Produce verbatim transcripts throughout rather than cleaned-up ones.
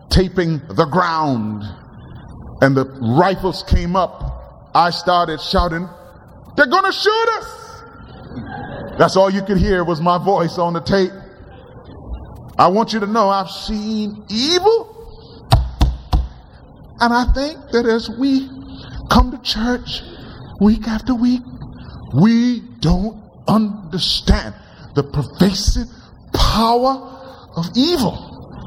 taping the ground and the rifles came up, I started shouting, "They're going to shoot us!" That's all you could hear was my voice on the tape. I want you to know I've seen evil. And I think that as we come to church week after week, we don't understand the pervasive power of evil.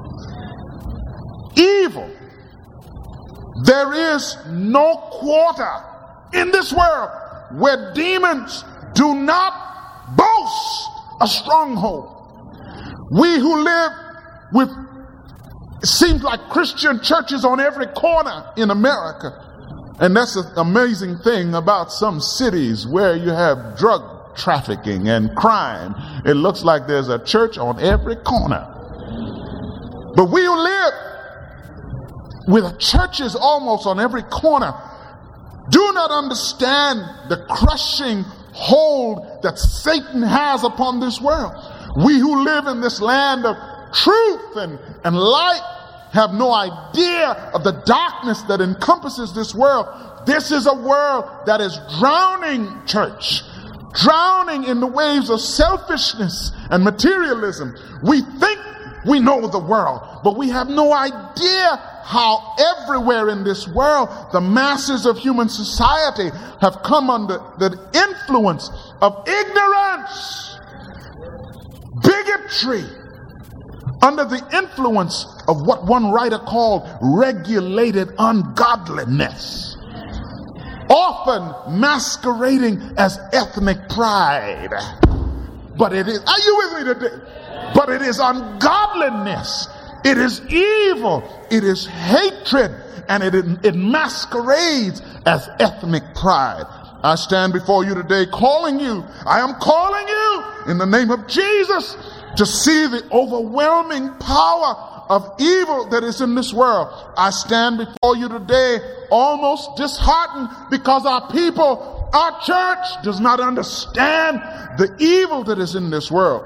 Evil. There is no quarter in this world where demons do not boast a stronghold. We who live with, it seems like Christian churches on every corner in America. And that's an amazing thing about some cities where you have drug trafficking and crime. It looks like there's a church on every corner. But we who live with churches almost on every corner do not understand the crushing hold that Satan has upon this world. We who live in this land of truth and, and light have no idea of the darkness that encompasses this world. This is a world that is drowning, church, drowning in the waves of selfishness and materialism. We think we know the world, but we have no idea how everywhere in this world the masses of human society have come under the influence of ignorance, bigotry, under the influence of what one writer called regulated ungodliness, often masquerading as ethnic pride. But it is, are you with me today? But it is ungodliness. It is evil. It is hatred. And it, it masquerades as ethnic pride. I stand before you today calling you. I am calling you in the name of Jesus to see the overwhelming power of evil that is in this world. I stand before you today almost disheartened because our people, our church does not understand the evil that is in this world.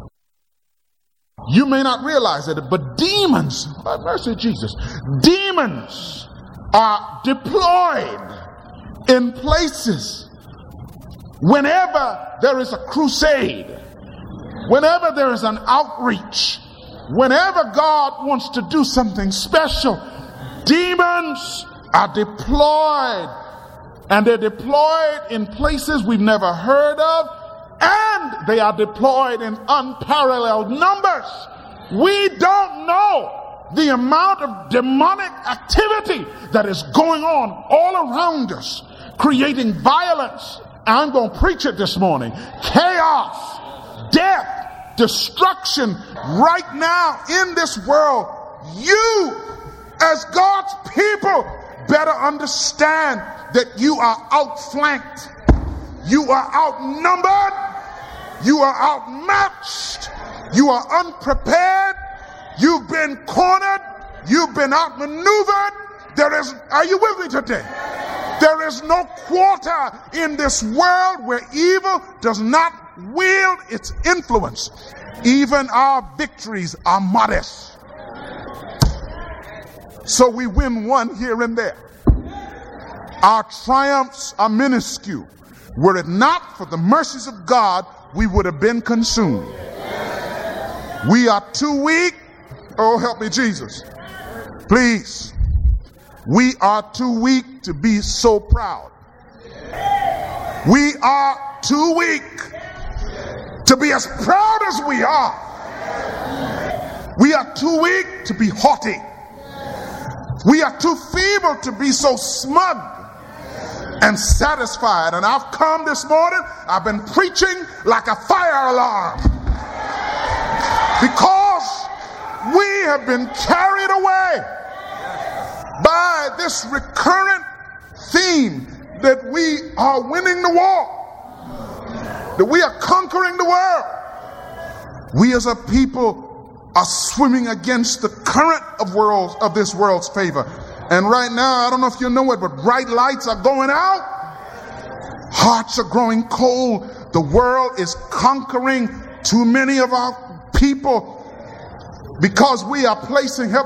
You may not realize it, but demons, by mercy of Jesus, demons are deployed in places whenever there is a crusade, whenever there is an outreach, whenever God wants to do something special. Demons are deployed, and they're deployed in places we've never heard of, and they are deployed in unparalleled numbers. We don't know the amount of demonic activity that is going on all around us, creating violence. I'm going to preach it this morning. Chaos, death, destruction right now in this world. You, as God's people, better understand that you are outflanked. You are outnumbered. You are outmatched. You are unprepared. You've been cornered. You've been outmaneuvered. There is, are you with me today? There is no quarter in this world where evil does not wield its influence. Even our victories are modest. So we win one here and there. Our triumphs are minuscule. Were it not for the mercies of God, we would have been consumed. We are too weak. Oh, help me, Jesus. Please. We are too weak to be so proud. We are too weak to be as proud as we are. We are too weak to be haughty. We are too feeble to be so smug and satisfied. And I've come this morning, I've been preaching like a fire alarm because we have been carried away by this recurrent theme that we are winning the war, that we are conquering the world. We as a people are swimming against the current of world of this world's favor. And right now, I don't know if you know it, but bright lights are going out. Hearts are growing cold. The world is conquering too many of our people because we are placing, help